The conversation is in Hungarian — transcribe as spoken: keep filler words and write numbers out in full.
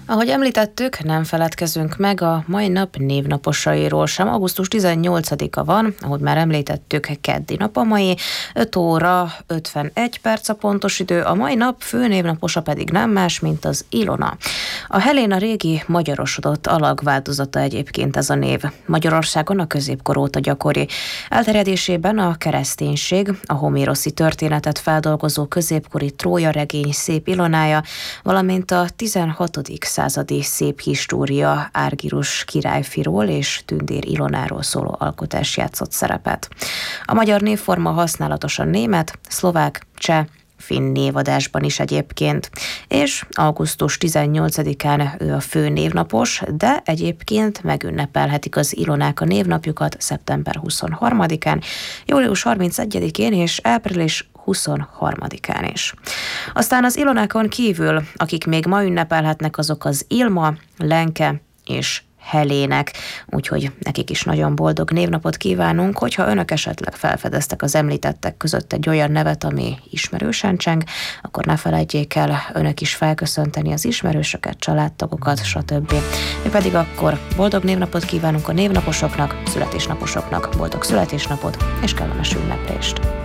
Ahogy említettük, nem feledkezünk meg a mai nap névnaposairól sem. augusztus tizennyolcadika van, ahogy már említettük, keddi nap a mai, öt óra ötvenegy perc a pontos idő, a mai nap főnévnaposa pedig nem más, mint az Ilona. A Helena régi magyarosodott alakváltozata egyébként ez a név. Magyarországon a középkor óta gyakori. Elterjedésében a kereszténység, a homéroszi történetet feldolgozó középkori Trója regény szép Ilonája, valamint a tizenhatodik századi szép história Árgirus királyfiról és Tündér Ilonáról szóló alkotás játszott szerepet. A magyar névforma használatosan német, szlovák, cseh, finn névadásban is egyébként, és augusztus tizennyolcadikán ő a fő névnapos, de egyébként megünnepelhetik az Ilonák a névnapjukat szeptember huszonharmadikán, július harmincegyedikén és április huszonharmadikán is. Aztán az Ilonákon kívül, akik még ma ünnepelhetnek, azok az Ilma, Lenke és Helének, úgyhogy nekik is nagyon boldog névnapot kívánunk. Hogyha önök esetleg felfedeztek az említettek között egy olyan nevet, ami ismerősen cseng, akkor ne felejtjék el önök is felköszönteni az ismerősöket, családtagokat, stb. Mi pedig akkor boldog névnapot kívánunk a névnaposoknak, születésnaposoknak, boldog születésnapot és kellemes ünneplést!